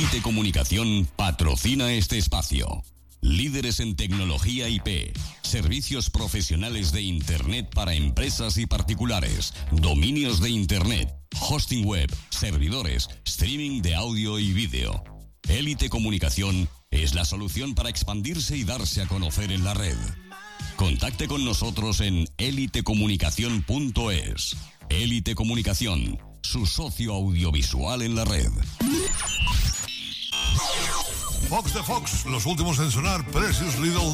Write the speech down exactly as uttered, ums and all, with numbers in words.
Élite Comunicación patrocina este espacio. Líderes en tecnología I P, servicios profesionales de Internet para empresas y particulares, dominios de Internet, hosting web, servidores, streaming de audio y vídeo. Élite Comunicación es la solución para expandirse y darse a conocer en la red. Contacte con nosotros en élite comunicación punto es. Élite Comunicación, su socio audiovisual en la red. Fox de Fox, los últimos en sonar, Precious Little